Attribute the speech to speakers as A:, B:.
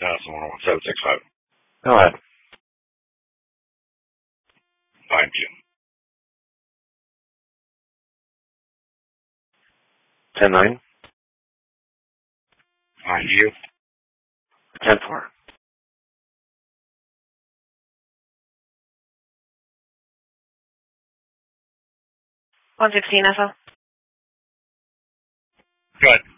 A: someone on 765.
B: Go ahead.
A: Find you.
B: 10-9.
A: Find you.
B: 10-4.
C: 116 SO.
A: Good.